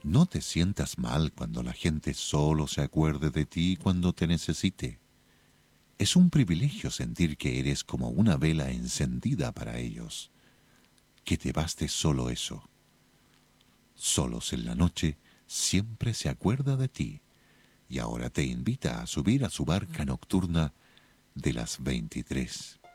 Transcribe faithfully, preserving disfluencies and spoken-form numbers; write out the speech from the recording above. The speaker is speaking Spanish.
No te sientas mal cuando la gente solo se acuerde de ti cuando te necesite. Es un privilegio sentir que eres como una vela encendida para ellos. Que te baste solo eso. Solos en la noche siempre se acuerda de ti y ahora te invita a subir a su barca nocturna de las veintitrés.